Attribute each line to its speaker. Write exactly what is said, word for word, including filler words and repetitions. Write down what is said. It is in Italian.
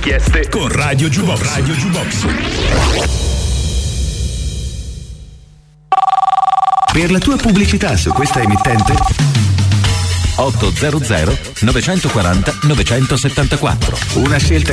Speaker 1: richieste
Speaker 2: con Radio Jukebox. Radio Jukebox.
Speaker 3: Per la tua pubblicità su questa emittente
Speaker 4: otto zero zero nove quattro zero nove sette quattro.
Speaker 3: Una scelta